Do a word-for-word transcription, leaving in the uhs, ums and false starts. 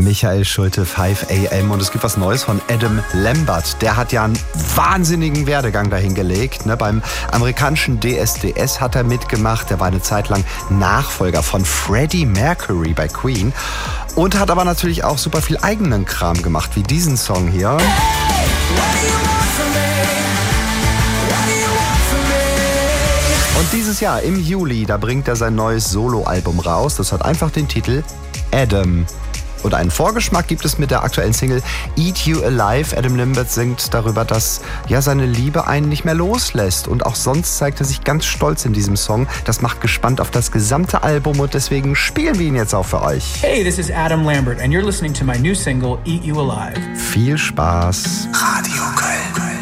Michael Schulte, fünf a m. Und es gibt was Neues von Adam Lambert. Der hat ja einen wahnsinnigen Werdegang dahin gelegt. Ne? Beim amerikanischen D S D S hat er mitgemacht. Der war eine Zeit lang Nachfolger von Freddie Mercury bei Queen. Und hat aber natürlich auch super viel eigenen Kram gemacht, wie diesen Song hier. Und dieses Jahr im Juli, da bringt er sein neues Soloalbum raus. Das hat einfach den Titel Adam. Und einen Vorgeschmack gibt es mit der aktuellen Single Eat You Alive. Adam Lambert singt darüber, dass ja seine Liebe einen nicht mehr loslässt. Und auch sonst zeigt er sich ganz stolz in diesem Song. Das macht gespannt auf das gesamte Album und deswegen spielen wir ihn jetzt auch für euch. Hey, this is Adam Lambert and you're listening to my new single Eat You Alive. Viel Spaß. Radio Köln.